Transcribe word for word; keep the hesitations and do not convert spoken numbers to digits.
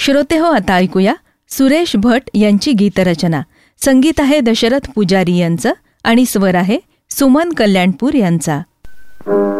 श्रोते हो, आता ऐकूया सुरेश भट यांची गीतरचना. संगीत आहे दशरथ पुजारी यांचं आणि स्वर आहे सुमन कल्याणपूर यांचा.